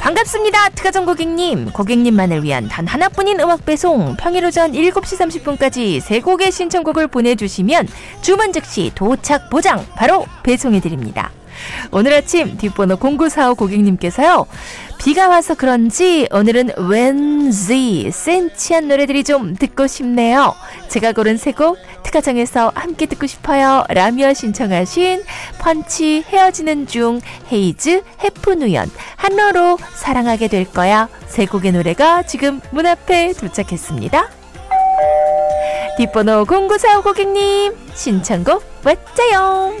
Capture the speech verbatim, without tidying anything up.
반갑습니다. 특가정 고객님. 고객님만을 위한 단 하나뿐인 음악 배송. 평일 오전 일곱 시 삼십 분까지 세 곡의 신청곡을 보내주시면 주문 즉시 도착 보장 바로 배송해드립니다. 오늘 아침 뒷번호 공구사오 고객님께서요. 비가 와서 그런지 오늘은 왠지 센치한 노래들이 좀 듣고 싶네요. 제가 고른 세 곡 특가정에서 함께 듣고 싶어요 라며 신청하신 펀치 헤어지는 중 헤이즈 해프누연 한로로 사랑하게 될 거야 세 곡의 노래가 지금 문 앞에 도착했습니다. 뒷번호 공구사오 고객님 신청곡 왔자요.